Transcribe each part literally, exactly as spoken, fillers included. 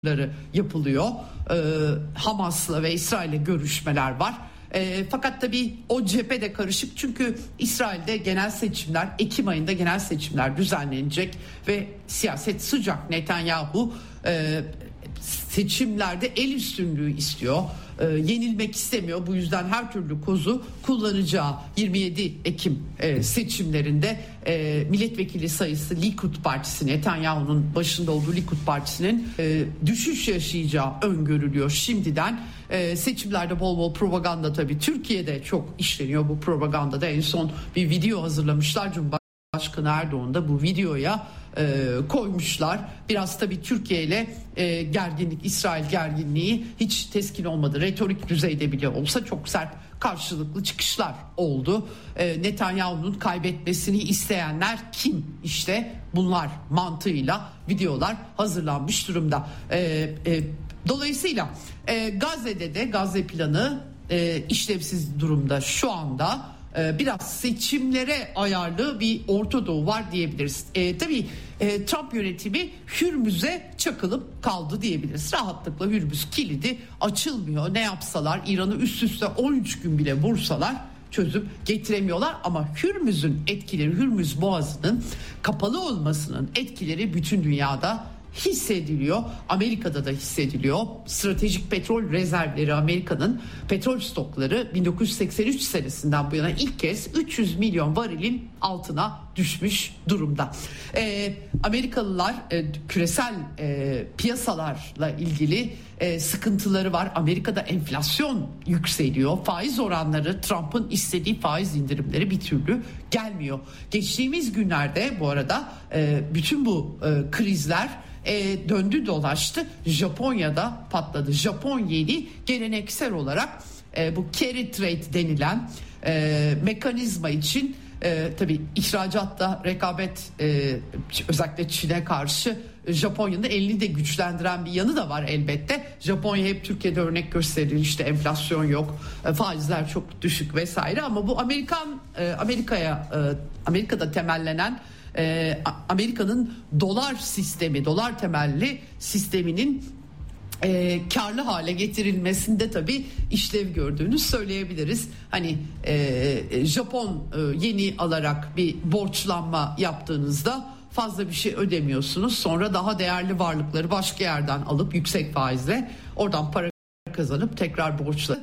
yapılıyor. Ee, Hamas'la ve İsrail'le görüşmeler var. E, fakat tabii o cephe de karışık, çünkü İsrail'de genel seçimler, Ekim ayında genel seçimler düzenlenecek ve siyaset sıcak. Netanyahu e, seçimlerde el üstünlüğü istiyor. E, yenilmek istemiyor. Bu yüzden her türlü kozu kullanacağı yirmi yedi Ekim e, seçimlerinde e, milletvekili sayısı Likud Partisi, Netanyahu'nun başında olduğu Likud Partisi'nin e, düşüş yaşayacağı öngörülüyor şimdiden. E, seçimlerde bol bol propaganda, tabii Türkiye'de çok işleniyor bu propagandada. En son bir video hazırlamışlar, Cumhurbaşkanı Erdoğan da bu videoya e, koymuşlar. Biraz tabii Türkiye ile e, gerginlik, İsrail gerginliği hiç teskin olmadı. Retorik düzeyde bile olsa çok sert karşılıklı çıkışlar oldu. E, Netanyahu'nun kaybetmesini isteyenler kim? İşte bunlar mantığıyla videolar hazırlanmış durumda. E, e, dolayısıyla e, Gazze'de de Gazze planı e, işlevsiz durumda şu anda. Biraz seçimlere ayarlı bir Orta Doğu var diyebiliriz. E, tabii e, Trump yönetimi Hürmüz'e çakılıp kaldı diyebiliriz. Rahatlıkla Hürmüz kilidi açılmıyor. Ne yapsalar, İran'ı üst üste on üç gün bile vursalar çözüm getiremiyorlar. Ama Hürmüz'ün etkileri, Hürmüz Boğazı'nın kapalı olmasının etkileri bütün dünyada hissediliyor. Amerika'da da hissediliyor. Stratejik petrol rezervleri, Amerika'nın petrol stokları bin dokuz yüz seksen üç senesinden bu yana ilk kez üç yüz milyon varilin altına düşmüş durumda. Ee, Amerikalılar e, küresel e, piyasalarla ilgili e, sıkıntıları var. Amerika'da enflasyon yükseliyor. Faiz oranları, Trump'ın istediği faiz indirimleri bir türlü gelmiyor. Geçtiğimiz günlerde bu arada e, bütün bu e, krizler E, döndü dolaştı, Japonya'da patladı. Japon yeni geleneksel olarak e, bu carry trade denilen e, mekanizma için e, tabii ihracatta rekabet, e, özellikle Çin'e karşı Japonya'nın elini de güçlendiren bir yanı da var elbette. Japonya hep Türkiye'de örnek gösterilir, işte enflasyon yok, e, faizler çok düşük vesaire, ama bu Amerikan e, Amerika'ya e, Amerika'da temellenen Ee, Amerika'nın dolar sistemi, dolar temelli sisteminin e, karlı hale getirilmesinde tabii işlev gördüğünü söyleyebiliriz. Hani e, Japon e, yeni alarak bir borçlanma yaptığınızda fazla bir şey ödemiyorsunuz. Sonra daha değerli varlıkları başka yerden alıp yüksek faizle oradan para kazanıp tekrar borçla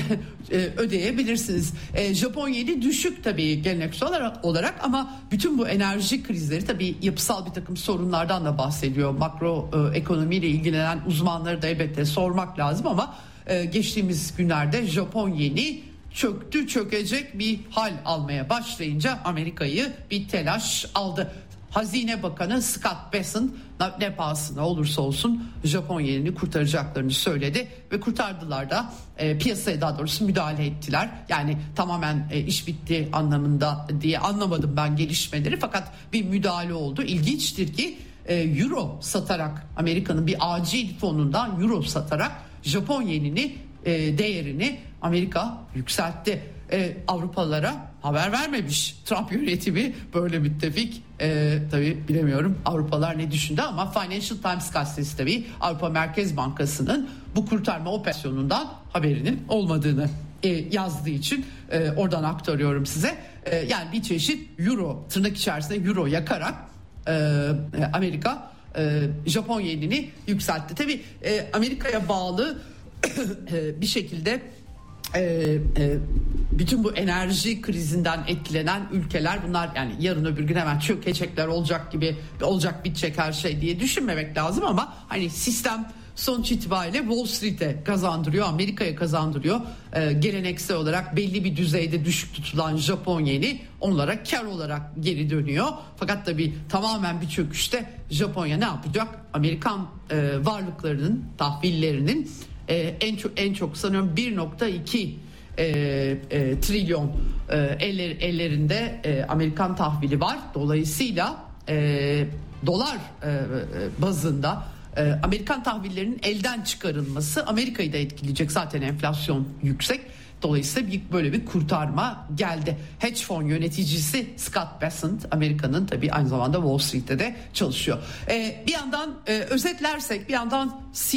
ödeyebilirsiniz. E, Japon yeni düşük tabii geleneksel olarak, olarak ama bütün bu enerji krizleri tabii yapısal bir takım sorunlardan da bahsediyor. Makro e, ekonomiyle ilgilenen uzmanları da elbette sormak lazım, ama e, geçtiğimiz günlerde Japon yeni çöktü, çökecek bir hal almaya başlayınca Amerika'yı bir telaş aldı. Hazine Bakanı Scott Bessent ne pahasına olursa olsun Japon yenini kurtaracaklarını söyledi ve kurtardılar da, e, piyasaya daha doğrusu müdahale ettiler. Yani tamamen e, iş bitti anlamında diye anlamadım ben gelişmeleri, fakat bir müdahale oldu. İlginçtir ki e, euro satarak, Amerika'nın bir acil fonundan euro satarak Japon yenini, e, değerini Amerika yükseltti. Ee, Avrupalılara haber vermemiş Trump yönetimi, böyle müttefik. Ee, tabii bilemiyorum Avrupalılar ne düşündü, ama Financial Times gazetesi tabii Avrupa Merkez Bankası'nın bu kurtarma operasyonundan haberinin olmadığını e, yazdığı için e, oradan aktarıyorum size. E, yani bir çeşit euro, tırnak içerisinde euro yakarak e, Amerika e, Japon yenini yükseltti. Tabii e, Amerika'ya bağlı e, bir şekilde Ee, e, bütün bu enerji krizinden etkilenen ülkeler bunlar, yani yarın öbür gün hemen çökecekler olacak gibi, olacak bitecek her şey diye düşünmemek lazım, ama hani sistem sonuç itibariyle Wall Street'e kazandırıyor, Amerika'ya kazandırıyor. Ee, geleneksel olarak belli bir düzeyde düşük tutulan Japon yeni onlara kar olarak geri dönüyor. Fakat tabii tamamen bir çöküşte Japonya ne yapacak? Amerikan e, varlıklarının, tahvillerinin Ee, en çok en çok sanıyorum bir nokta iki e, e, trilyon e, eller, ellerinde e, Amerikan tahvili var. Dolayısıyla e, dolar e, bazında e, Amerikan tahvillerinin elden çıkarılması Amerika'yı da etkileyecek. Zaten enflasyon yüksek. Dolayısıyla bir, böyle bir kurtarma geldi. Hedge fon yöneticisi Scott Bessent, Amerika'nın tabii aynı zamanda Wall Street'te de çalışıyor. Ee, bir yandan e, özetlersek bir yandan